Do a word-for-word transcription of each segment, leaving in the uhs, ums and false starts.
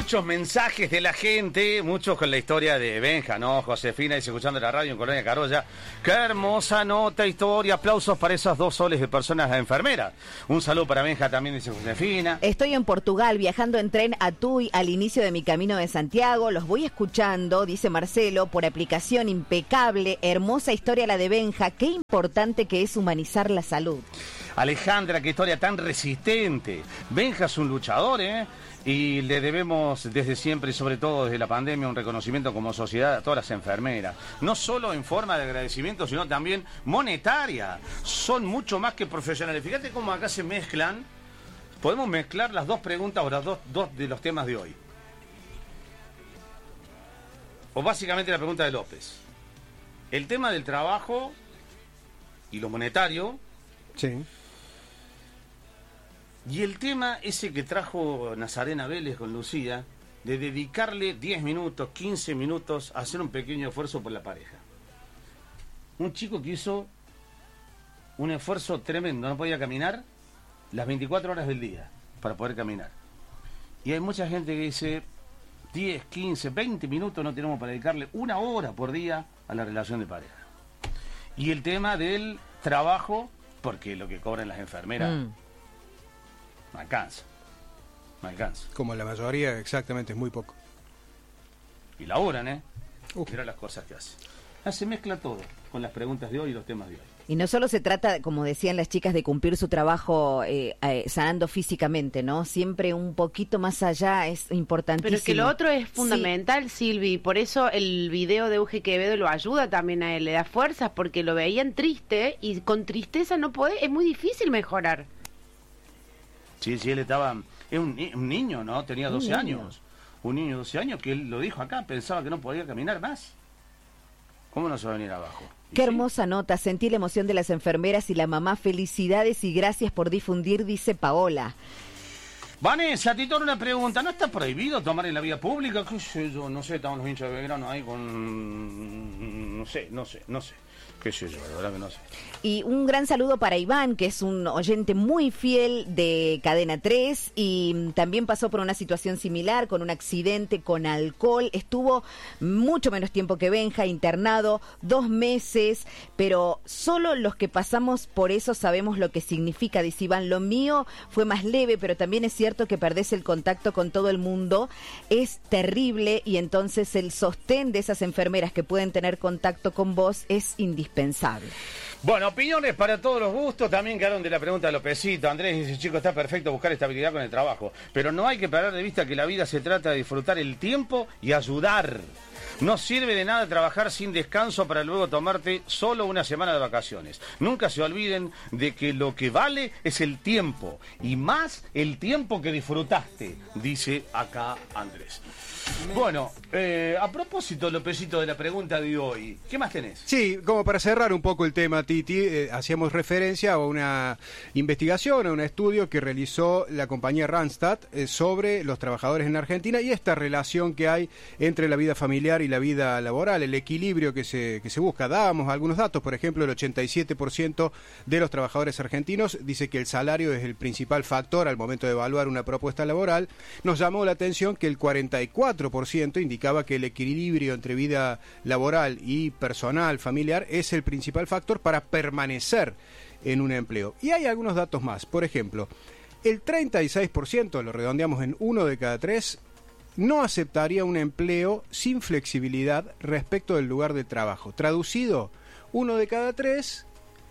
Muchos mensajes de la gente, muchos con la historia de Benja, ¿no? Josefina dice, escuchando la radio en Colonia Carolla, qué hermosa nota, historia, aplausos para esas dos soles de personas enfermeras. Un saludo para Benja también, dice Josefina. Estoy en Portugal, viajando en tren a Tui al inicio de mi camino de Santiago, los voy escuchando, dice Marcelo, por aplicación impecable, hermosa historia la de Benja, qué importante que es humanizar la salud. Alejandra, qué historia tan resistente. Benja es un luchador, ¿eh? Y le debemos desde siempre y sobre todo desde la pandemia un reconocimiento como sociedad a todas las enfermeras. No solo en forma de agradecimiento, sino también monetaria. Son mucho más que profesionales. Fíjate cómo acá se mezclan. Podemos mezclar las dos preguntas o las dos, dos de los temas de hoy. O básicamente la pregunta de López. El tema del trabajo y lo monetario. Sí. Y el tema ese que trajo Nazarena Vélez con Lucía, de dedicarle diez minutos, quince minutos a hacer un pequeño esfuerzo por la pareja. Un chico que hizo un esfuerzo tremendo, no podía caminar las veinticuatro horas del día para poder caminar. Y hay mucha gente que dice diez, quince, veinte minutos no tenemos para dedicarle una hora por día a la relación de pareja. Y el tema del trabajo, porque lo que cobran las enfermeras... Mm. Me alcanza, me alcanza. Como la mayoría, exactamente, es muy poco. Y laburan, ¿eh? Uf. Mira las cosas que hacen. Ah, se mezcla todo con las preguntas de hoy y los temas de hoy. Y no solo se trata, como decían las chicas, de cumplir su trabajo eh, eh, sanando físicamente, ¿no? Siempre un poquito más allá es importantísimo. Pero es que lo otro es fundamental, sí. Silvi, por eso el video de Euge Quevedo lo ayuda también a él, le da fuerzas, porque lo veían triste y con tristeza no puede, es muy difícil mejorar. Sí, sí, él estaba... Es un, un niño, ¿no? Tenía doce años. Un niño de doce años que él lo dijo acá, pensaba que no podía caminar más. ¿Cómo no se va a venir abajo? Qué sí. hermosa nota, sentí la emoción de las enfermeras y la mamá. Felicidades y gracias por difundir, dice Paola. Vanessa, Tito, una pregunta. ¿No está prohibido tomar en la vía pública? ¿Qué sé yo? No sé, estamos los hinchas de Belgrano ahí con... No sé, no sé, no sé. Qué sé yo, la verdad que no sé. Y un gran saludo para Iván, que es un oyente muy fiel de Cadena tres y también pasó por una situación similar, con un accidente con alcohol. Estuvo mucho menos tiempo que Benja, internado, dos meses, pero solo los que pasamos por eso sabemos lo que significa, dice Iván. Lo mío fue más leve, pero también es cierto que perdés el contacto con todo el mundo. Es terrible y entonces el sostén de esas enfermeras que pueden tener contacto con vos es indispensable. Pensable. Bueno, opiniones para todos los gustos. También quedaron de la pregunta de Lopecito. Andrés dice, chico, está perfecto buscar estabilidad con el trabajo, pero no hay que perder de vista que la vida se trata de disfrutar el tiempo y ayudar. No sirve de nada trabajar sin descanso para luego tomarte solo una semana de vacaciones. Nunca se olviden de que lo que vale es el tiempo, y más el tiempo que disfrutaste, dice acá Andrés. Bueno, eh, a propósito, Lopecito, de la pregunta de hoy, ¿qué más tenés? Sí, como para cerrar un poco el tema, Titi, eh, hacíamos referencia a una investigación, a un estudio que realizó la compañía Randstad eh, sobre los trabajadores en Argentina y esta relación que hay entre la vida familiar y la vida laboral, el equilibrio que se, que se busca. Dábamos algunos datos, por ejemplo, el ochenta y siete por ciento de los trabajadores argentinos dice que el salario es el principal factor al momento de evaluar una propuesta laboral. Nos llamó la atención que el cuarenta y cuatro por ciento indicaba que el equilibrio entre vida laboral y personal, familiar, es el principal factor para permanecer en un empleo. Y hay algunos datos más. Por ejemplo, el treinta y seis por ciento, lo redondeamos en uno de cada tres, no aceptaría un empleo sin flexibilidad respecto del lugar de trabajo. Traducido, uno de cada tres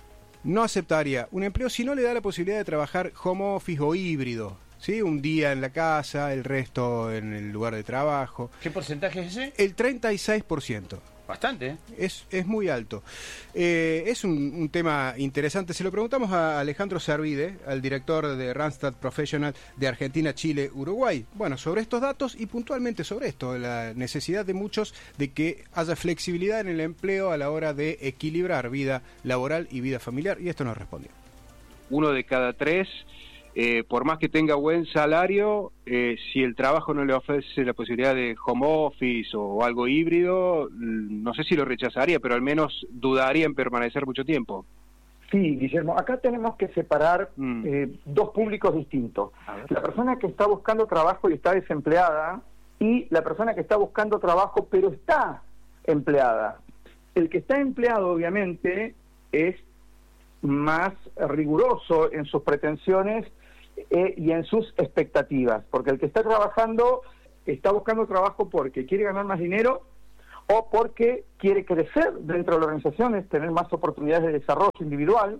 no aceptaría un empleo si no le da la posibilidad de trabajar home office o híbrido. ¿Sí? Un día en la casa, el resto en el lugar de trabajo. ¿Qué porcentaje es ese? El treinta y seis por ciento. Bastante, ¿eh? Es, es muy alto. Eh, es un, un tema interesante. Se lo preguntamos a Alejandro Servide, al director de Randstad Professional de Argentina, Chile, Uruguay. Bueno, sobre estos datos y puntualmente sobre esto, la necesidad de muchos de que haya flexibilidad en el empleo a la hora de equilibrar vida laboral y vida familiar. Y esto nos respondió. Uno de cada tres... Eh, por más que tenga buen salario, eh, si el trabajo no le ofrece la posibilidad de home office o algo híbrido, no sé si lo rechazaría, pero al menos dudaría en permanecer mucho tiempo. Sí, Guillermo, acá tenemos que separar mm. eh, dos públicos distintos. La persona que está buscando trabajo y está desempleada y la persona que está buscando trabajo pero está empleada. El que está empleado obviamente es más riguroso en sus pretensiones eh, y en sus expectativas, porque el que está trabajando está buscando trabajo porque quiere ganar más dinero o porque quiere crecer dentro de las organizaciones, tener más oportunidades de desarrollo individual,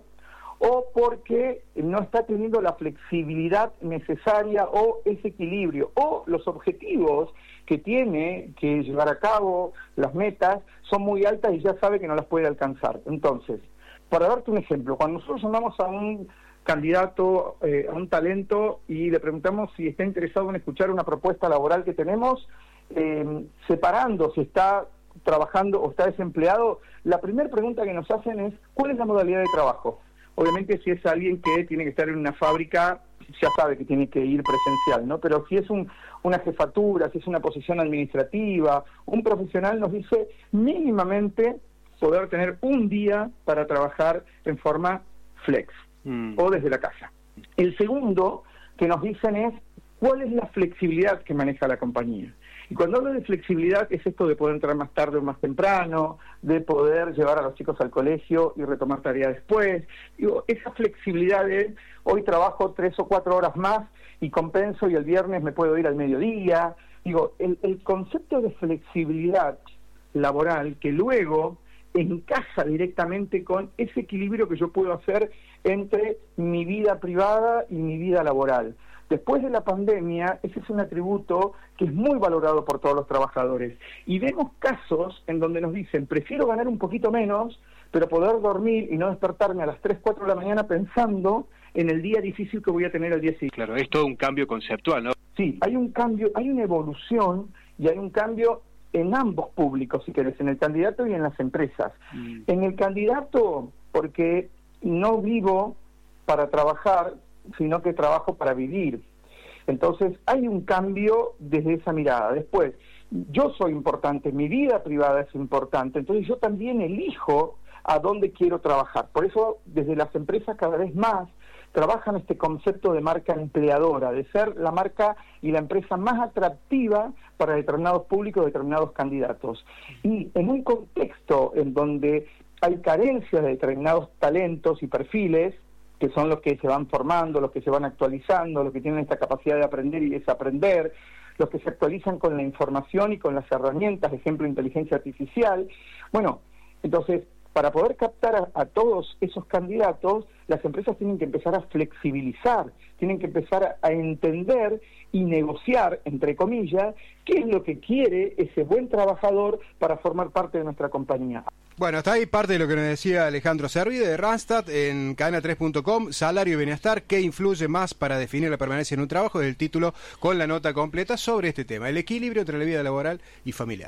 o porque no está teniendo la flexibilidad necesaria o ese equilibrio, o los objetivos que tiene que llevar a cabo, las metas, son muy altas y ya sabe que no las puede alcanzar. Entonces, para darte un ejemplo, cuando nosotros llamamos a un candidato, eh, a un talento, y le preguntamos si está interesado en escuchar una propuesta laboral que tenemos, eh, separando si está trabajando o está desempleado, la primera pregunta que nos hacen es, ¿cuál es la modalidad de trabajo? Obviamente si es alguien que tiene que estar en una fábrica, ya sabe que tiene que ir presencial, ¿no? Pero si es un, una jefatura, si es una posición administrativa, un profesional nos dice mínimamente poder tener un día para trabajar en forma flex mm. o desde la casa. El segundo que nos dicen es cuál es la flexibilidad que maneja la compañía. Y cuando hablo de flexibilidad es esto de poder entrar más tarde o más temprano, de poder llevar a los chicos al colegio y retomar tareas después. Digo, esa flexibilidad es, hoy trabajo tres o cuatro horas más y compenso y el viernes me puedo ir al mediodía. Digo, el, el concepto de flexibilidad laboral que luego encaja directamente con ese equilibrio que yo puedo hacer entre mi vida privada y mi vida laboral. Después de la pandemia, ese es un atributo que es muy valorado por todos los trabajadores. Y vemos casos en donde nos dicen, prefiero ganar un poquito menos, pero poder dormir y no despertarme a las tres, cuatro de la mañana pensando en el día difícil que voy a tener el día siguiente. Claro, es todo un cambio conceptual, ¿no? Sí, hay un cambio, hay una evolución y hay un cambio en ambos públicos, si querés, en el candidato y en las empresas. Mm. En el candidato, porque no vivo para trabajar, sino que trabajo para vivir. Entonces hay un cambio desde esa mirada. Después, yo soy importante, mi vida privada es importante, entonces yo también elijo a dónde quiero trabajar. Por eso desde las empresas cada vez más trabajan este concepto de marca empleadora, de ser la marca y la empresa más atractiva para determinados públicos, determinados candidatos. Y en un contexto en donde hay carencia de determinados talentos y perfiles, que son los que se van formando, los que se van actualizando, los que tienen esta capacidad de aprender y desaprender, los que se actualizan con la información y con las herramientas, por ejemplo, inteligencia artificial. Bueno, entonces, para poder captar a, a todos esos candidatos, las empresas tienen que empezar a flexibilizar, tienen que empezar a, a entender y negociar, entre comillas, qué es lo que quiere ese buen trabajador para formar parte de nuestra compañía. Bueno, hasta ahí parte de lo que nos decía Alejandro Servide de Randstad en cadena tres punto com, salario y bienestar, ¿qué influye más para definir la permanencia en un trabajo? Es el título con la nota completa sobre este tema, el equilibrio entre la vida laboral y familiar.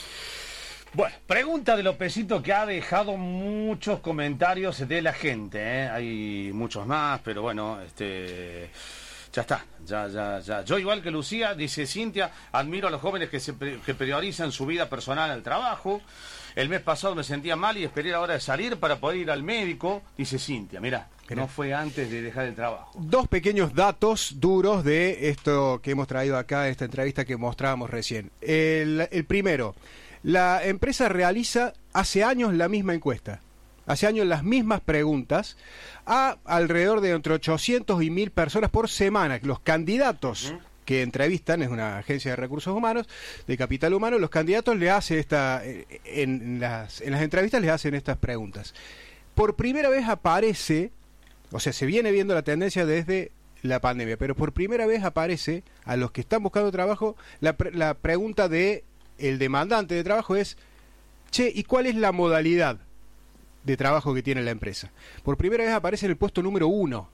Bueno, pregunta de Lopecito que ha dejado muchos comentarios de la gente, ¿eh? Hay muchos más, pero bueno, este... Ya está, ya, ya, ya. Yo igual que Lucía, dice Cintia, admiro a los jóvenes que, se, que priorizan su vida personal al trabajo. El mes pasado me sentía mal y esperé la hora de salir para poder ir al médico, dice Cintia. Mirá, que no fue antes de dejar el trabajo. Dos pequeños datos duros de esto que hemos traído acá, esta entrevista que mostrábamos recién. El, el primero, la empresa realiza hace años la misma encuesta. Hace años las mismas preguntas a alrededor de entre ochocientos y mil personas por semana. Los candidatos uh-huh. que entrevistan, es una agencia de recursos humanos, de capital humano, los candidatos le hacen esta, en las, en las entrevistas les hacen estas preguntas. Por primera vez aparece, o sea, se viene viendo la tendencia desde la pandemia, pero por primera vez aparece a los que están buscando trabajo, la, la pregunta de el demandante de trabajo es, che, ¿y cuál es la modalidad de trabajo que tiene la empresa? Por primera vez aparece en el puesto número uno.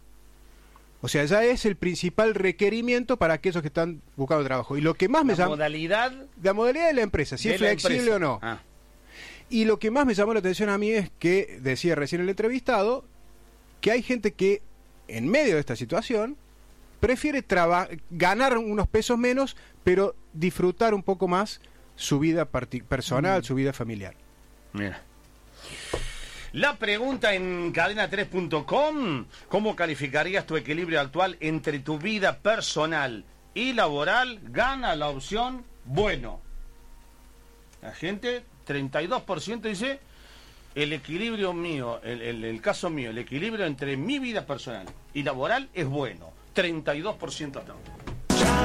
O sea, ya es el principal requerimiento para aquellos que están buscando trabajo. Y lo que más me la llamó... modalidad... La modalidad de la empresa, si es flexible o no. Ah. Y lo que más me llamó la atención a mí es que, decía recién el entrevistado, que hay gente que, en medio de esta situación, prefiere traba- ganar unos pesos menos, pero disfrutar un poco más su vida partic- personal, mm. su vida familiar. Mira. La pregunta en cadena tres punto com, ¿cómo calificarías tu equilibrio actual entre tu vida personal y laboral? Gana la opción bueno. La gente, treinta y dos por ciento dice, el equilibrio mío, el, el, el caso mío, el equilibrio entre mi vida personal y laboral es bueno. treinta y dos por ciento hasta ahora.